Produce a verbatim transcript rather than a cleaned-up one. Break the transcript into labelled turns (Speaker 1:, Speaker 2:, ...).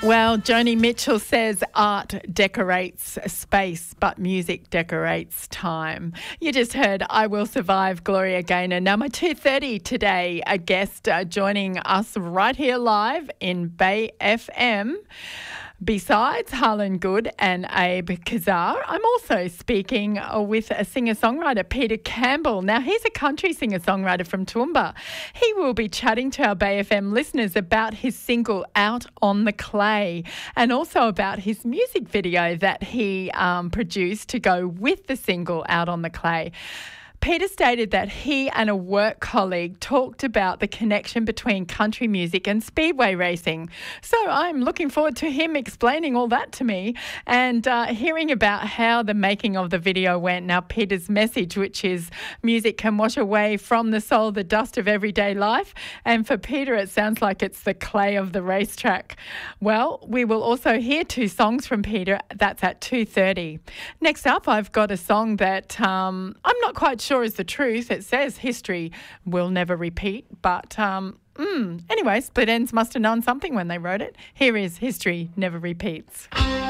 Speaker 1: Well, Joni Mitchell says art decorates space, but music decorates time. You just heard I Will Survive, Gloria Gaynor. Now, my two thirty today, a guest uh, joining us right here live in Bay F M. Besides Harlan Good and Abe Kazar, I'm also speaking with a singer-songwriter, Peter Campbell. Now, he's a country singer-songwriter from Toowoomba. He will be chatting to our Bay F M listeners about his single Out on the Clay and also about his music video that he um, produced to go with the single Out on the Clay. Peter stated that he and a work colleague talked about the connection between country music and speedway racing. So I'm looking forward to him explaining all that to me and uh, hearing about how the making of the video went. Now, Peter's message, which is music can wash away from the soul the dust of everyday life. And for Peter, it sounds like it's the clay of the racetrack. Well, we will also hear two songs from Peter. That's at two thirty. Next up, I've got a song that um, I'm not quite sure is the truth. It says history will never repeat, but um, mm, anyway, Split Enz must have known something when they wrote it. Here is History Never Repeats.